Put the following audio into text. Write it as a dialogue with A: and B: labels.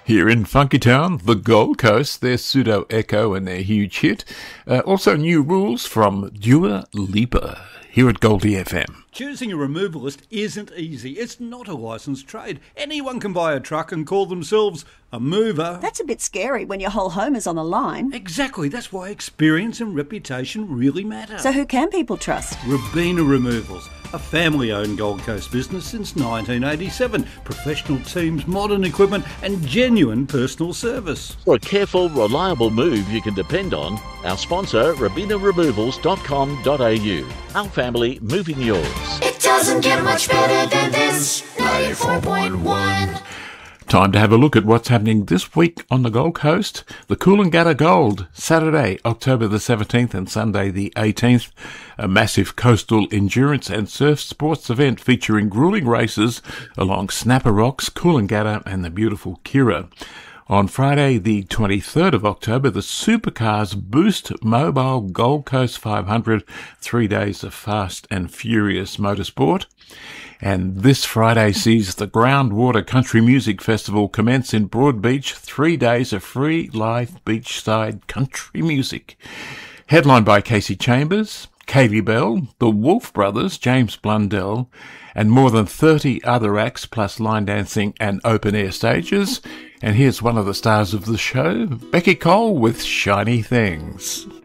A: Here in Funky Town, the Gold Coast, their Pseudo Echo and their huge hit. Also new rules from Dua Lipa here at Goldie FM.
B: Choosing a removalist isn't easy. It's not a licensed trade. Anyone can buy a truck and call themselves a mover.
C: That's a bit scary when your whole home is on the line.
B: Exactly. That's why experience and reputation really matter.
C: So who can people trust?
B: Robina Removals, a family-owned Gold Coast business since 1987. Professional teams, modern equipment and genuine personal service.
D: For a careful, reliable move you can depend on, our sponsor, RobinaRemovals.com.au. Our family moving yours.
E: It doesn't get much better than this. 94.1.
A: Time to have a look at what's happening this week on the Gold Coast. The Coolangatta Gold, Saturday, October the 17th and Sunday the 18th. A massive coastal endurance and surf sports event featuring grueling races along Snapper Rocks, Coolangatta and the beautiful Kirra. On Friday, the 23rd of October, the Supercars Boost Mobile Gold Coast 500, 3 days of fast and furious motorsport. And this Friday sees the Groundwater Country Music Festival commence in Broadbeach, 3 days of free live beachside country music. Headlined by Casey Chambers, Katie Bell, the Wolf Brothers, James Blundell, and more than 30 other acts, plus line dancing and open-air stages. And here's one of the stars of the show, Becky Cole with Shiny Things.